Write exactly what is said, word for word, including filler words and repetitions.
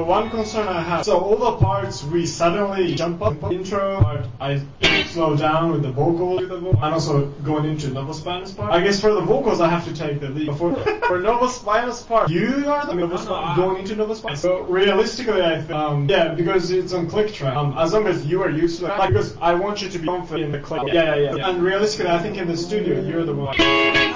one concern I have, so all the parts we suddenly jump up, intro part, I slow down with the vocal, and also going into Novospinous part. I guess for the vocals I have to take the lead. For, for Novospinous part, you are the Novospinous, going into Novospinous. So realistically, I think, um, yeah, because it's on click track, um, as long as you are used to it, like, because I want you to be confident in the click. Yeah, yeah, yeah. yeah. And realistically, I think in the studio, you're the one.